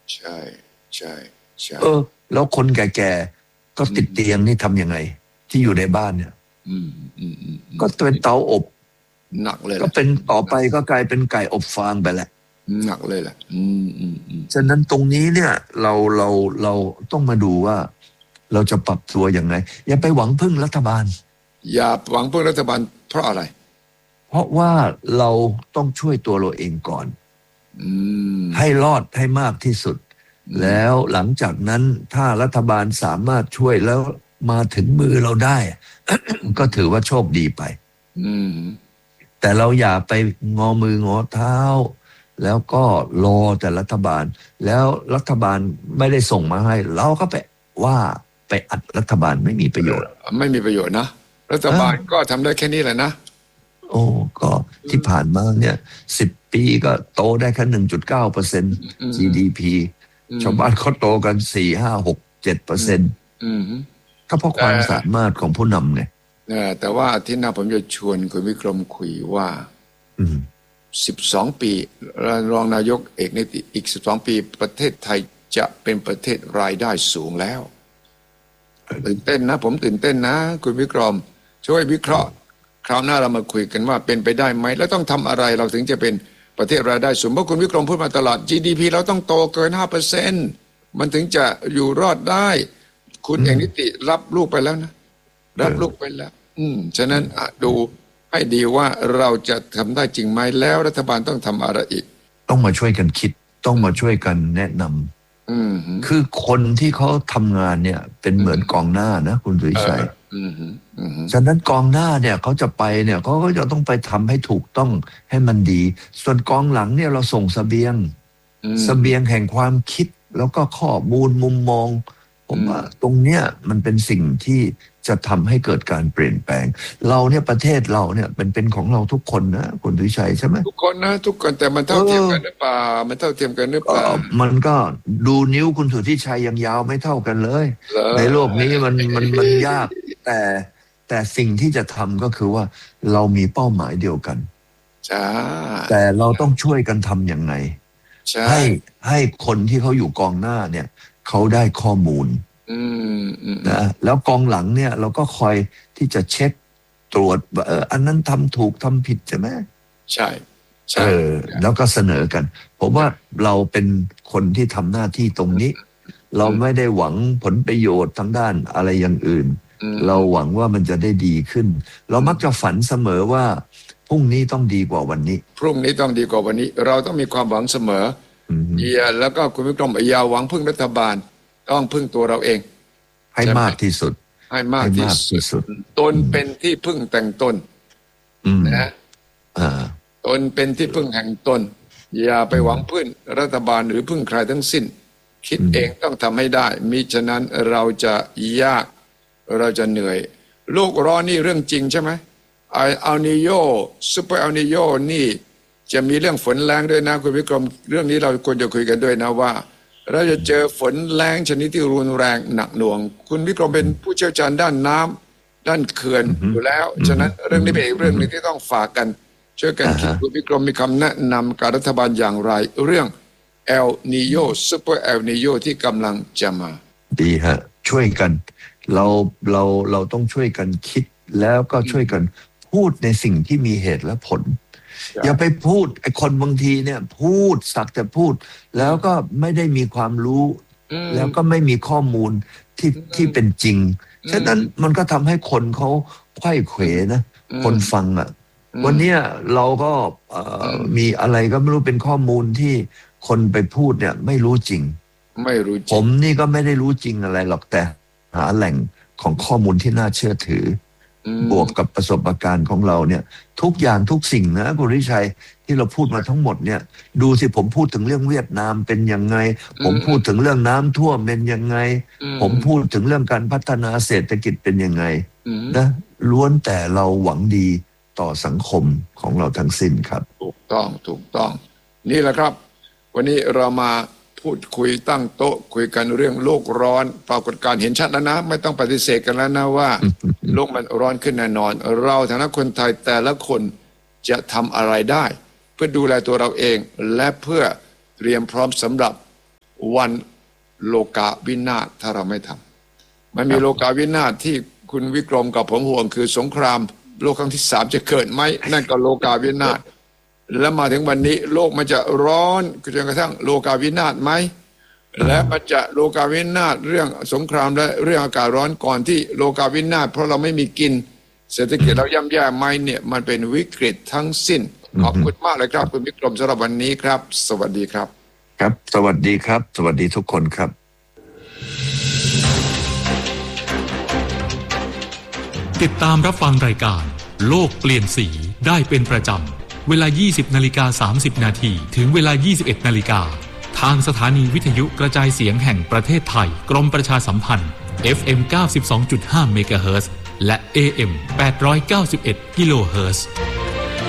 ใช่ใช่ใช่แล้วคนแก่ๆก็ติดเตียงนี่ทำยังไงที่อยู่ในบ้านเนี่ยก็เป็นเตาอบหนักเลยก็เป็นต่อไปก็กลายเป็นไก่อบฟางไปแหละหนักเลยแหละฉะนั้นตรงนี้เนี่ยเราต้องมาดูว่าเราจะปรับตัวยังไงอย่าไปหวังพึ่งรัฐบาลอย่าหวังพึ่งรัฐบาลเพราะอะไรเพราะว่าเราต้องช่วยตัวเราเองก่อนให้รอดให้มากที่สุดแล้วหลังจากนั้นถ้ารัฐบาลสามารถช่วยแล้วมาถึงมือเราได้ ก็ถือว่าโชคดีไปแต่เราอย่าไปงอมืองอเท้าแล้วก็รอแต่รัฐบาลแล้วรัฐบาลไม่ได้ส่งมาให้เราก็ไปอัดรัฐบาลไม่มีประโยชน์นะรัฐบาลก็ทำได้แค่นี้แหละนะก็ที่ผ่านมาเนี่ย10 ปีก็โตได้แค่ 1.9% GDP ชาวบ้านเขาโตกัน 4-5-6-7%ก็เพราะความสามารถของผู้นำไงแต่ว่าที่น่าผมจะชวนคุณวิกรมคุยว่า12 ปีรองนายกเอกนิติอีก12 ปีประเทศไทยจะเป็นประเทศรายได้สูงแล้วตื่นเต้นนะผมตื่นเต้นนะคุณวิกรมช่วยวิเคราะห์คราวหน้าเรามาคุยกันว่าเป็นไปได้ไหมแล้วต้องทำอะไรเราถึงจะเป็นประเทศรายได้สูงเพราะคุณวิกรมพูดมาตลอด GDP เราต้องโตเกิน 5% มันถึงจะอยู่รอดได้คุณเอกนิติรับลูกไปแล้วนะรับลูกไปแล้วฉะนั้นดูให้ดีว่าเราจะทำได้จริงไหมแล้วรัฐบาลต้องทำอะไรอีกต้องมาช่วยกันคิดต้องมาช่วยกันแนะนำคือคนที่เขาทำงานเนี่ยเป็นเหมือนกองหน้านะคุณสุริชัยฉะนั้นกองหน้าเนี่ยเขาจะไปเนี่ยเขาก็จะต้องไปทำให้ถูกต้องให้มันดีส่วนกองหลังเนี่ยเราส่งเสบียงแห่งความคิดแล้วก็ข้อมูลมุมมองผมว่าตรงเนี้ยมันเป็นสิ่งที่จะทำให้เกิดการเปลี่ยนแปลงเราเนี่ยประเทศเราเนี่ยเป็นของเราทุกคนนะคุณสุริชัยใช่ไหมทุกคนนะทุกคนแต่มันเท่าเทียมกันหรือเปล่ามันเท่าเทียมกันหรือเปล่ามันก็ดูนิ้วคุณสุริชัยยังยาวไม่เท่ากันเลยในโลกนี้มันยากแต่สิ่งที่จะทำก็คือว่าเรามีเป้าหมายเดียวกันแต่เราต้องช่วยกันทำอย่างไรให้คนที่เขาอยู่กองหน้าเนี่ยเขาได้ข้อมูลนะแล้วกองหลังเนี่ยเราก็คอยที่จะเช็คตรวจว่าอันนั้นทำถูกทำผิดใช่ไหมใช่แล้วก็เสนอกันผมว่าเราเป็นคนที่ทำหน้าที่ตรงนี้เราไม่ได้หวังผลประโยชน์ทางด้านอะไรอย่างอื่นเราหวังว่ามันจะได้ดีขึ้นเรามักจะฝันเสมอว่าพรุ่งนี้ต้องดีกว่าวันนี้พรุ่งนี้ต้องดีกว่าวันนี้เราต้องมีความหวังเสมอแล้วก็คุณวิกรมอย่าหวังพึ่งรัฐบาลต้องพึ่งตัวเราเองให้มากที่สุดให้มากที่สุดตนเป็นที่พึ่งแต่งตนนะตนเป็นที่พึ่งแห่งตนอย่าไปหวังพึ่งรัฐบาลหรือพึ่งใครทั้งสิ้นคิดเองต้องทำให้ได้มิฉะนั้นเราจะยากเราจะเหนื่อยโลกร้อนนี่เรื่องจริงใช่ไหมอัลนีโญซูเปอร์อัลนีโญนี่จะมีเรื่องฝนแรงด้วยนะคุณวิกรมเรื่องนี้เราควรจะคุยกันด้วยนะว่าเราจะเจอฝนแรงชนิดที่รุนแรงหนักหน่วงคุณวิกรมเป็นผู้เชี่ยวชาญด้านน้ำด้านเขื่อนอยู่แล้วฉะนั้นเรื่องนี้เป็นอีกเรื่องนึงที่ต้องฝากกันช่วยกันคิดคุณวิกรมมีคำแนะนำการรัฐบาลอย่างไรเรื่องเอลนีโญซูเปอร์เอลนีโญที่กำลังจะมาดีฮะช่วยกันเราต้องช่วยกันคิดแล้วก็ช่วยกันพูดในสิ่งที่มีเหตุและผลอย่าไปพูดไอ้คนบางทีเนี่ยพูดสักแต่พูดแล้วก็ไม่ได้มีความรู้แล้วก็ไม่มีข้อมูลที่เป็นจริงฉะนั้นมันก็ทำให้คนเขาไขว้เขวนะคนฟังอ่ะวันนี้เราก็มีอะไรก็ไม่รู้เป็นข้อมูลที่คนไปพูดเนี่ยไม่รู้จริงผมนี่ก็ไม่ได้รู้จริงอะไรหรอกแต่หาแหล่งของข้อมูลที่น่าเชื่อถือบวกกับประสบการณ์ของเราเนี่ยทุกอย่างทุกสิ่งนะคุณริชัยที่เราพูดมาทั้งหมดเนี่ยดูสิผมพูดถึงเรื่องเวียดนามเป็นยังไงผมพูดถึงเรื่องน้ำท่วมเป็นยังไงผมพูดถึงเรื่องการพัฒนาเศรษฐกิจเป็นยังไงนะล้วนแต่เราหวังดีต่อสังคมของเราทั้งสิ้นครับถูกต้องนี่แหละครับวันนี้เรามาพูดคุยตั้งโต๊ะคุยกันเรื่องโลกร้อนปรากฏการณ์เห็นชัดแล้วนะไม่ต้องปฏิเสธกันแล้วนะว่า โลกมันร้อนขึ้นแน่นอนเราฐานะคนไทยแต่ละคนจะทำอะไรได้เพื่อดูแลตัวเราเองและเพื่อเตรียมพร้อมสำหรับวันโลกาวินาศถ้าเราไม่ทำมันมีโลกาวินาศที่คุณวิกรมกับผมห่วงคือสงครามโลกครั้งที่3จะเกิดไหมนั่นก็โลกาวินาศแล้วมาถึงวันนี้โลกมันจะร้อนจนกระทั่งโลกาวินาศไหมและมันจะโลกาวินาศเรื่องสงครามและเรื่องอากาศร้อนก่อนที่โลกาวินาศเพราะเราไม่มีกินเศรษฐกิจเราย่ำแย่ไหมเนี่ยมันเป็นวิกฤตทั้งสิ้นขอบคุณมากเลยครับคุณวิกรมสำหรับวันนี้ครับสวัสดีครับครับสวัสดีครับสวัสดีทุกคนครับติดตามรับฟังรายการโลกเปลี่ยนสีได้เป็นประจำเวลา 20:30 นาทีถึงเวลา 21 นาฬิกาทางสถานีวิทยุกระจายเสียงแห่งประเทศไทยกรมประชาสัมพันธ์ FM 92.5 เมกะเฮิรตซ์และ AM 891 กิโลเฮิรตซ์